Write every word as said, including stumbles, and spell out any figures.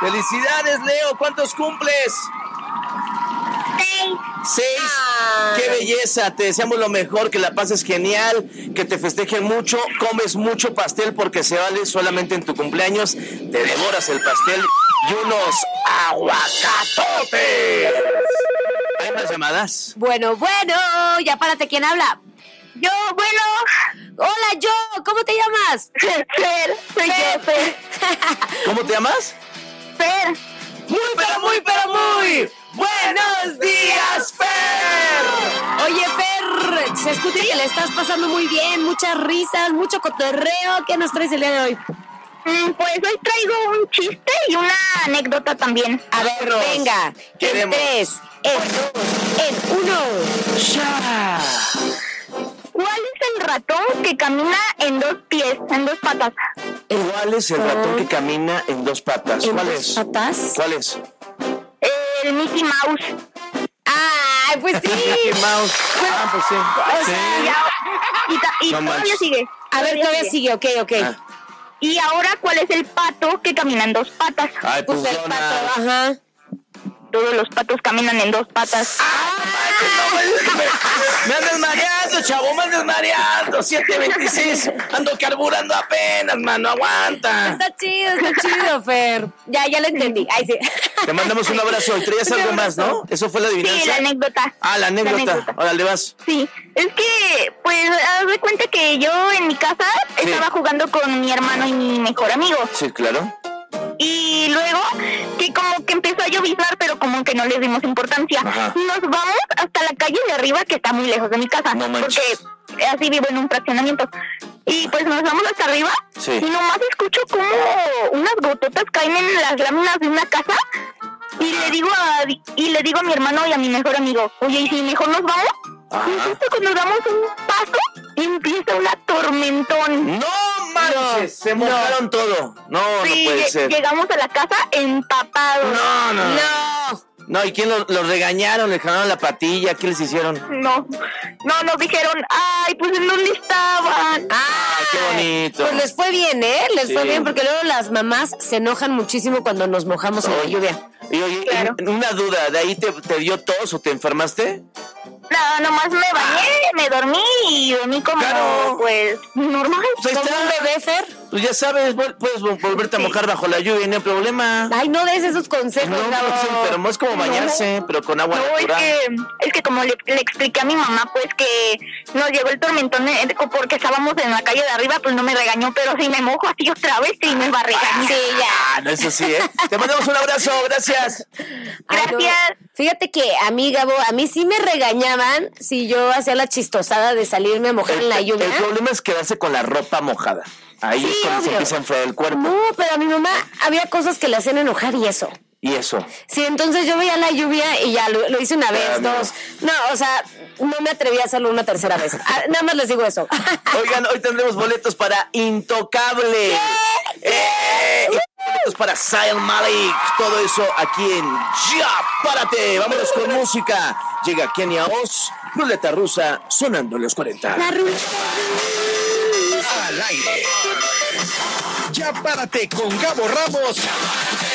¡Felicidades, Leo! ¿Cuántos cumples? Seis. Seis. Ay. ¡Qué belleza! Te deseamos lo mejor, que la pases genial, que te festejen mucho, comes mucho pastel porque se vale solamente en tu cumpleaños. Te devoras el pastel y unos aguacatotes. ¿Hay más llamadas? Bueno, bueno, ya párate, ¿quién habla? Yo, bueno. Hola, yo, ¿cómo te llamas? Fer, soy yo, Fer. ¿Cómo te llamas? Fer. Muy, pero muy, pero muy. ¡Buenos días, Fer! Oye, Fer, se escucha que le estás pasando muy bien, muchas risas, mucho cotorreo. ¿Qué nos traes el día de hoy? Mm, Pues hoy traigo un chiste y una anécdota también. A ver, Vámonos. venga, en Queremos. tres, en dos, en uno. ¡Ya! ¿Cuál es el ratón que camina en dos pies, en dos patas? ¿Cuál es el ratón que camina en dos patas? ¿En ¿Cuál dos es? patas? ¿Cuál es? El Mickey Mouse. Ay, pues sí. Mickey Mouse. Ah, pues sí. O sea, Sí. ya- y ta- y No todavía manches. sigue. A ver, todavía sigue, ok, ok. Ah. Y ahora, ¿cuál es el pato que camina en dos patas? Ay, pues, Pues el Donald. pato, ajá. Todos los patos caminan en dos patas. No, me, me, me andas mareando, chavo, me andas mareando. siete veintiséis, ando carburando apenas, mano, aguanta. Está chido, está chido, Fer. Ya, ya lo entendí. Ay, sí. Te mandamos un abrazo. Y traías algo más, ¿no? ¿Eso fue la adivinanza? Sí, la anécdota. Ah, la anécdota. La anécdota. Órale, vas. Sí, es que, pues, haz de cuenta que yo en mi casa Sí. estaba jugando con mi hermano y mi mejor amigo. Sí, claro. Y luego, que como que empezó a lloviznar, pero como que no les dimos importancia. Ajá. Nos vamos hasta la calle de arriba, que está muy lejos de mi casa. No manches. Porque así vivo en un fraccionamiento. Y pues nos vamos hasta arriba. Sí. Y nomás escucho como unas gototas caen en las láminas de una casa. Y le digo a y le digo a mi hermano y a mi mejor amigo, oye, ¿y si mejor nos vamos? Ajá. Y justo cuando damos un paso, empieza una tormentón. ¡No manches! Se mojaron todo. No, Sí, no puede lle- ser. llegamos a la casa empapados. No, no, no. No. No, ¿y quién los, los regañaron? ¿Les jalaron la patilla? ¿Qué les hicieron? No, no, nos dijeron, ay, pues ¿en dónde estaban? Ah, qué bonito. Pues les fue bien, ¿eh? Les Sí. fue bien porque luego las mamás se enojan muchísimo cuando nos mojamos en la lluvia. Y oye, Claro. en- una duda, ¿de ahí te, te dio tos o te enfermaste? No, nomás me bañé, me dormí y dormí como, Claro. pues, normal. Pues ahí ¿Como un está. bebé, Fer? Pues ya sabes, vol- puedes vol- volverte a mojar bajo la lluvia y no hay problema. Ay, no des esos consejos, No, Gabo. no se enfermó, es como bañarse, pero con agua No, es natural. que, es que como le, le expliqué a mi mamá, pues que nos llegó el tormentón eh, porque estábamos en la calle de arriba, pues no me regañó, pero si me mojo así otra vez, sí me va a regañar. Sí, ya. Ah, no, eso sí, ¿eh? Te mandamos un abrazo, gracias. Ay, no. Gracias. Fíjate que a mí, Gabo, a mí sí me regañaban si yo hacía la chistosada de salirme a mojar en la lluvia. el problema es quedarse con la ropa mojada. Ahí Sí, es cuando se obvio. empieza a enfriar el cuerpo. No, pero a mi mamá había cosas que le hacían enojar y eso. Y eso. Sí, entonces yo veía la lluvia y ya lo, lo hice una vez, Ah, no. dos. No, o sea, no me atreví a hacerlo una tercera vez. Ah, nada más les digo eso. Oigan, hoy tendremos boletos para Intocable. ¡Eh! Y boletos para Zayn Malik. Todo eso aquí en Ya Párate. Vámonos con música. Llega Kenia Oz, Ruleta Rusa, sonando en los cuarenta. La ruleta. Al aire. Ya párate con Gabo Ramos